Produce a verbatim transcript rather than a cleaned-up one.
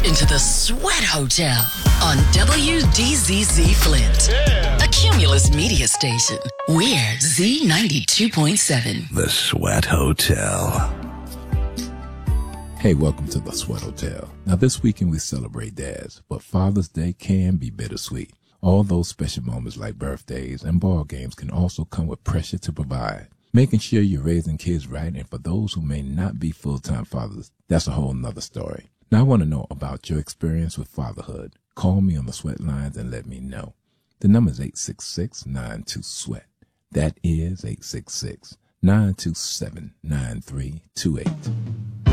into the Sweat Hotel on W D Z Z Flint, yeah. A Cumulus media station. We're Z ninety-two point seven. The Sweat Hotel. Hey, welcome to the Sweat Hotel. Now, this weekend we celebrate dads, but Father's Day can be bittersweet. All those special moments like birthdays and ball games can also come with pressure to provide. Making sure you're raising kids right, and for those who may not be full-time fathers, that's a whole nother story. Now, I want to know about your experience with fatherhood. Call me on the Sweat lines and let me know. The number is eight six six, nine two, SWEAT. That is eight six six, nine two seven, nine three two eight.